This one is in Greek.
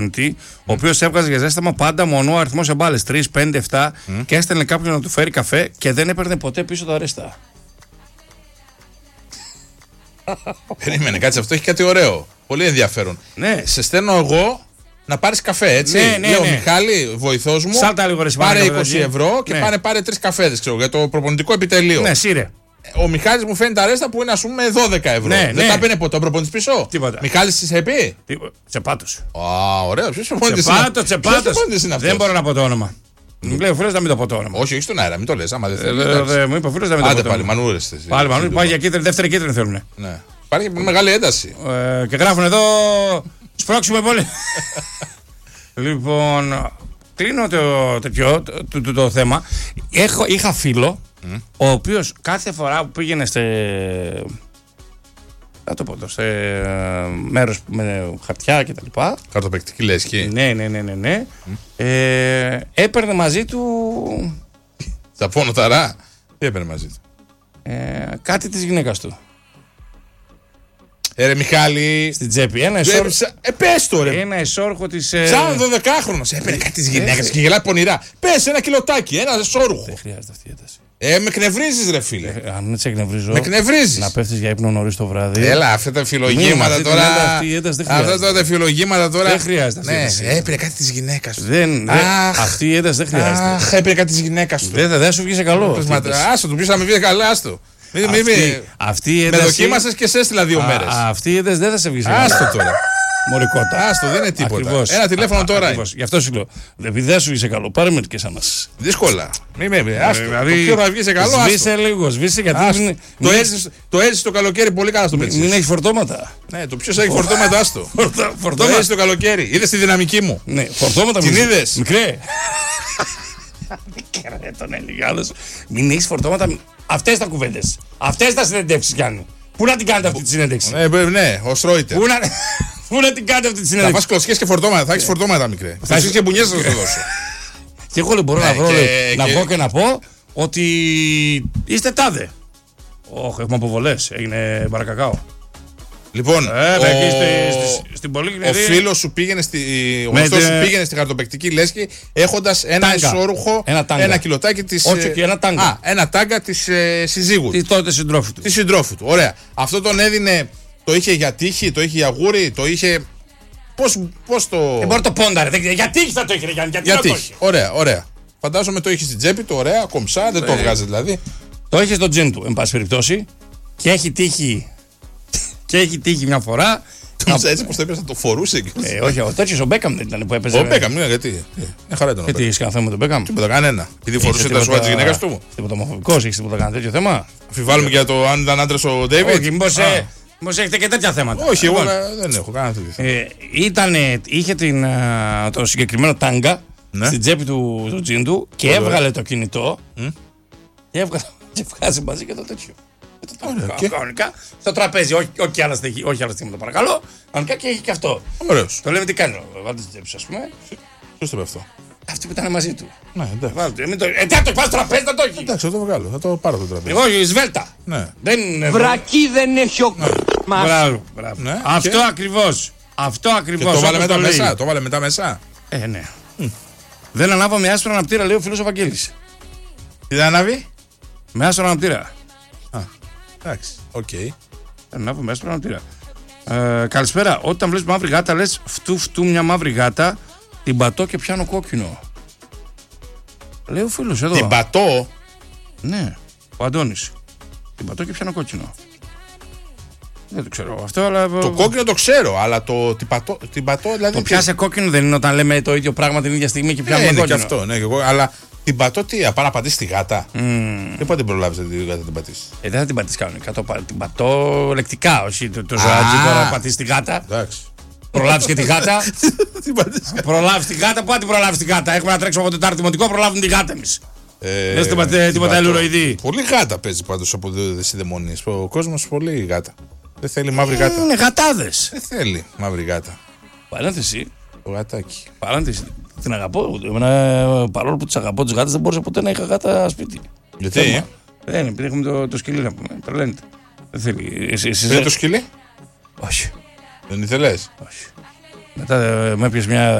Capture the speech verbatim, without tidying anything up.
mm. ο οποίος έβγαζε για ζέσταμα πάντα μονό αριθμό σε μπάλες, τρία, πέντε, επτά mm. και έστελνε κάποιον να του φέρει καφέ και δεν έπαιρνε ποτέ πίσω το αρέστα. Περίμενε, κάτσε, αυτό έχει κάτι ωραίο. Πολύ ενδιαφέρον. Ναι. Σε στέλνω εγώ να πάρεις καφέ, έτσι. Ναι, ναι, Λέω, ναι. Μιχάλη, βοηθός μου. Σάλτα λίγο, ρε, πάρε είκοσι ευρώ και ναι. πάνε πάρε τρεις καφέδες, ξέρω, για το προπονητικό επιτελείο. Ναι, σύρε. Ο Μιχάλης μου φαίνει τα αρέστα που είναι, ας πούμε, δώδεκα ευρώ. Ναι, δεν ναι. τα πίνε ποτέ ο προπονητής πίσω. Τίποτα. Μιχάλης, τι σε πει. Τσεπάτος. Α, ωραίο. Ποιος προπονητής Τσεπάτος, τσεπάτος. είναι αυτός. Δεν μπορώ να πω το όνομα. Μου λέει ο φίλος να μην το πω το όνομα. Όχι, όχι στον αέρα, μην το λες. Άμα δεν θέλει. Μου είπε ο φίλος να μην το πω. Άντε πάλι, μανούρες. Πάλι μανούρες, πάει για κίτρινη, δεύτερη κίτρινη θέλουν. Ναι. Υπάρχει μεγάλη ένταση. Και γράφουν εδώ. Σπρώξουμε πολύ. Λοιπόν, κλείνω το τέτοιο το, το, το, το θέμα. Έχω, είχα φίλο, mm. ο οποίος κάθε φορά που πήγαινε σε, θα το πω το, σε μέρος με χαρτιά και τα λοιπά. Χαρτοπαικτική λέσχη. Ναι, ναι, ναι, ναι, ναι. Mm. Ε, έπαιρνε μαζί του... Τσαπώνω ταρά. Τι έπαιρνε μαζί του. Ε, κάτι της γυναίκας του. Ε, ρε Μιχάλη. Στην τσέπη. Ένα εσόρχο. Ε, πες το ρε. Ένα εσόρχο της. Σαν δωδεκάχρονος. Έπαιρνε κάτι της γυναίκας και γελάει πονηρά. Πες ένα κιλοτάκι, ένα εσόρχο. Δεν χρειάζεται αυτή η ένταση. Ε, με κνευρίζεις ρε φίλε. Ε, αν δεν σε εκνευρίζω. Με κνευρίζεις. Να πέφτεις για ύπνο νωρίς το βράδυ. Έλα, αυτά τα φιλογήματα Μη, τώρα. Αυτή η ένταση δεν χρειάζεται. Αυτά τα φιλογήματα τώρα. Δεν χρειάζεται. Ναι, έπαιρνε κάτι της γυναίκας του. Δεν, αχ, αυτή η ένταση δεν χρειάζεται. Αχ, έπαιρνε κάτι της γυναίκας του. Δεν θα δε σου βγει σε καλό. Άστο, του πεις να με βγει καλά, άστο. Μη, αυτή, μη, αυτή η ένταση... Με δοκίμασες και σε έστειλα δύο μέρες. Αυτή η ένταση δεν θα σε βγει σε καλό. Άστο τώρα. Μωρικότα. Άστο, δεν είναι τίποτα. Ακριβώς. Ένα τηλέφωνο α, τώρα. Ακριβώς. Γι' αυτό σου λέω. Επειδή δεν σου είσαι καλό, πάρε μερικές ανάσεις. Δύσκολα. Μη με πει. Άστο. Δηλαδή, το ποιο θα βγει σε καλό. Σβήσε λίγο, σβήσε γιατί. Μην... Το, έζησες, το έζησες το καλοκαίρι πολύ καλά στο πετσί. Μην έχει φορτώματα. Ναι, το ποιο έχει φορτώματα, άστο. Φορτώματα. Το έζησες το καλοκαίρι. Είδες τη δυναμική μου. Ναι, φορτώματα. Την είδες. Μικρέ. Μικρέ τον έλεγε άλλος. Μην έχει φορτώματα. Αυτές τα κουβέντες. Αυτές τα συνεντεύξεις κάνει. Πού να την κάνετε αυτή τη συνέντευξη. Ναι, ναι, ο Στρόιτερ. Πού να, πού να την κάνετε αυτή τη συνέντευξη. Θα φας κλωτσιές και φορτώματα, θα έχεις φορτώματα μικρέ. Θα έχεις και μπουνιές θα σου το δώσω. Και εγώ λέω μπορώ να βρω να βγω και να πω ότι είστε τάδε. Όχι, έχουμε αποβολές, έγινε μπαρακακάο. Λοιπόν, ε, ο... εκεί στη, στη, στην ο φίλος σου πήγαινε στη, ο με... σου πήγαινε στη χαρτοπαικτική λέσχη έχοντας ένα εσώρουχο, ένα, ένα κιλοτάκι της... Όχι, και ένα τάγκα. Α, ένα τάγκα της ε, συζύγου του. Τότε συντρόφου του. Της συντρόφου του, ωραία. Αυτό τον έδινε, το είχε για τύχη, το είχε για γούρι, το είχε... Πώς, πώς το... Δεν μπορεί το πόνταρε, για τύχη θα το είχε, για, γιατί για να τύχη. το είχε. Ωραία, ωραία. Φαντάζομαι το είχε στην τσέπη του, ωραία, κομψά, δεν το βγάζει δηλαδή. Το είχε στο τζιν του, εν πάση περιπτώσει, και έχει τύχει... Και έχει τύχει μια φορά. Να... Έτσι πως το έπαιζε, το φορούσε. Ε, όχι, ο τέτοιος ο Μπέκαμ δεν ήταν που έπαιζε. Ο Μπέκαμ, ναι, γιατί. Μια χαρά ήταν. Γιατί έχει κανένα θέμα με τον Μπέκαμ. Τίποτα, κανένα. Γιατί φορούσε τα σώμα της γυναίκας του. Τίποτα ομοφοβικός, έχει τίποτα κανένα τέτοιο θέμα. Αμφιβάλλουμε για το αν ήταν άντρας ο Ντέιβιτ. Όχι, μήπως έχετε και τέτοια θέματα. Όχι, εγώ δεν έχω κανένα τέτοιο. Είχε το συγκεκριμένο τάγκα στην τσέπη του τζιν του και έβγαλε το κινητό. Και βγάζει μαζί και το τέτοιο. Ωραία, κανονικά στο τραπέζι, όχι, όχι, άλλα, όχι άλλα στήματα, παρακαλώ. Κανονικά και έχει και αυτό. Ωραίος. Το λέμε τι κάνει, βάλτε στην τσέπη, ας πούμε. Ποιος το είπε αυτό. Αυτοί που ήταν μαζί του. Ναι, εντάξει. Βάλτε, μην το... Ε, τι το πάει στο τραπέζι, θα το έχει. Εντάξει, θα το βγάλω, θα το πάρω το τραπέζι. Εγώ, η σβέλτα. Ναι. Δεν... Βρακή δεν έχει ο μας. Μπράβο, μπράβο. Ναι, αυτό και... ακριβώς. Αυτό ακριβώς. Το βάλε μετά μέσα. Το βάλε μετά μέσα. Ε, ναι. Mm. Δεν ανάβω με άσπρο αναπτήρα, λέει ο φίλος ο Βαγγέλης. Τι δεν ανάβει? Με άσπρο αναπτήρα. Εντάξει, οκ. Okay. Ανάβω με άσπρο αναπτήρα. Ε, καλησπέρα. Όταν βλέπεις μαύρη γάτα, λες φτού φτού μια μαύρη γάτα, την πατώ και πιάνω κόκκινο. Λέει ο φίλος εδώ. Την πατώ? Ναι, ο Αντώνης. Την πατώ και πιάνω κόκκινο. Δεν το ξέρω αυτό, αλλά. Το κόκκινο το ξέρω, αλλά το την πατώ, την πατώ δηλαδή. Το πιάσε κόκκινο δεν είναι όταν λέμε το ίδιο πράγμα την ίδια στιγμή και πιάνουμε ναι, κόκκινο. Είναι και αυτό, ναι, και εγώ, αλλά την πατώ τι, απά να πατήσει τη γάτα. Mm. Δεν πότε προλάβει τη γάτα την πατήσει. Ε, δεν θα την πατήσει κανονικά. Το, την πατώ λεκτικά, όχι το, το ζωάκι τώρα πατήσει τη γάτα. Εντάξει. Προλάβει και τη γάτα. Προλάβει τη γάτα, πού αν την προλάβει τη γάτα. Έχουμε να τρέξουμε από το τετάρτη δημοτικό, προλάβουν τη γάτα εμεί. Δεν είστε τίποτα ελουροειδή. Πολύ γάτα παίζει πάντως από δεσιδαιμονίες. Ο κόσμος πολύ γάτα. Δεν θέλει μαύρη γάτα. Είναι γατάδες. Δεν θέλει μαύρη γάτα. Παρένθεση. Το γατάκι. Παρένθεση. Την αγαπώ. Εμένα, παρόλο που τις αγαπώ τις γάτες, δεν μπορούσα ποτέ να είχα γάτα σπίτι. Γιατί? Δεν, επειδή έχουμε το, το σκυλί να πούμε. Τρελαίνεται. Δεν θέλει. Εσύ, εσύ, Θέλει το σκυλί? Όχι. Δεν ήθελες? Όχι. Μετά με έπιασε μια